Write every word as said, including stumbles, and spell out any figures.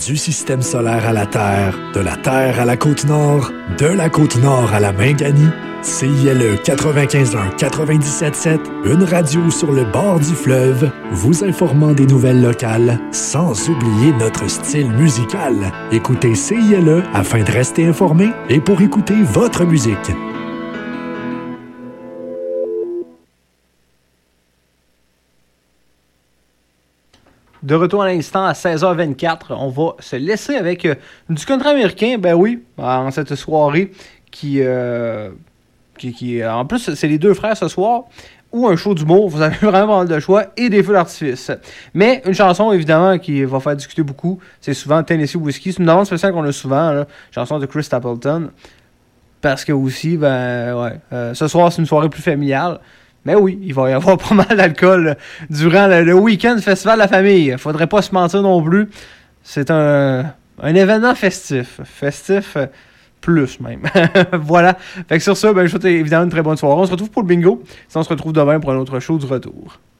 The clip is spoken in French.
Du système solaire à la Terre, de la Terre à la Côte-Nord, de la Côte-Nord à la Minganie, C I L E quatre-vingt-quinze un quatre-vingt-dix-sept sept, une radio sur le bord du fleuve, vous informant des nouvelles locales, sans oublier notre style musical. Écoutez C I L E afin de rester informé et pour écouter votre musique. De retour à l'instant à seize heures vingt-quatre, on va se laisser avec euh, du country américain, ben oui, en cette soirée qui, euh, qui, qui... En plus, c'est les deux frères ce soir, ou un show d'humour, vous avez vraiment pas mal de choix, et des feux d'artifice. Mais une chanson, évidemment, qui va faire discuter beaucoup, c'est souvent Tennessee Whiskey. C'est une demande spéciale qu'on a souvent, là, chanson de Chris Stapleton, parce que aussi, ben ouais, euh, ce soir, c'est une soirée plus familiale. Mais oui, il va y avoir pas mal d'alcool durant le, le week-end du Festival de la Famille. Faudrait pas se mentir non plus. C'est un, un événement festif. Festif plus même. Voilà. Fait que sur ça, ben, je vous souhaite évidemment une très bonne soirée. On se retrouve pour le bingo. Sinon, on se retrouve demain pour un autre show du retour.